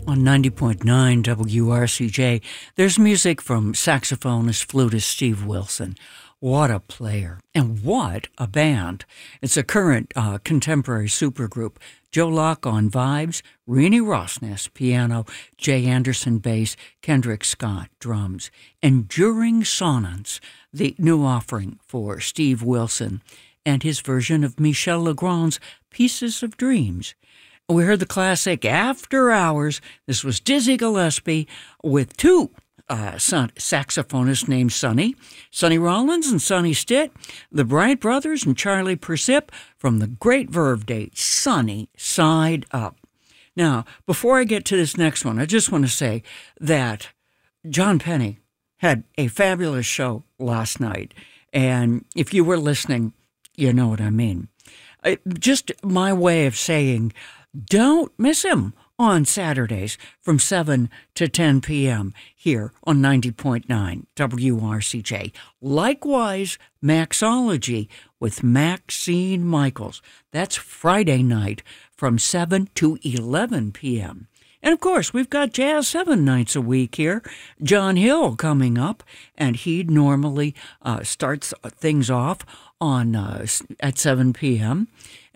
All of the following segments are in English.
On 90.9 WRCJ, there's music from saxophonist, flutist Steve Wilson. What a player, and what a band. It's a current contemporary supergroup. Joe Locke on vibes, Renee Rossness piano, Jay Anderson bass, Kendrick Scott drums. Enduring Sonance, the new offering for Steve Wilson, and his version of Michel Legrand's Pieces of Dreams. We heard the classic After Hours. This was Dizzy Gillespie with two saxophonists named Sonny Rollins and Sonny Stitt, the Bright Brothers and Charlie Persip from the great Verve date, Sunny Side Up. Now, before I get to this next one, I just want to say that John Penny had a fabulous show last night, and if you were listening, you know what I mean. Just my way of saying, don't miss him on Saturdays from 7 to 10 p.m. here on 90.9 WRCJ. Likewise, Maxology with Maxine Michaels. That's Friday night from 7 to 11 p.m. And, of course, we've got Jazz 7 nights a week here. John Hill coming up, and he normally starts things off on at 7 p.m.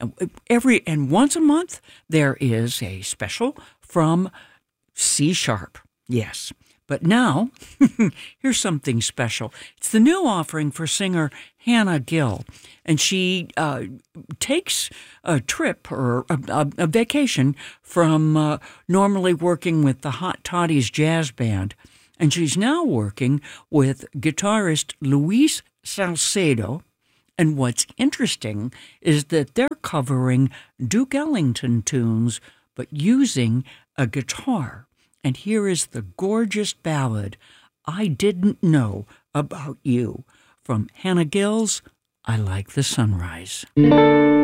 And once a month, there is a special from C Sharp. Yes. But now, here's something special. It's the new offering for singer Hannah Gill. And she takes a trip or a vacation from normally working with the Hot Toddies Jazz Band. And she's now working with guitarist Luis Salcedo. And what's interesting is that they're covering Duke Ellington tunes, but using a guitar. And here is the gorgeous ballad, I Didn't Know About You, from Hannah Gill's I Like the Sunrise.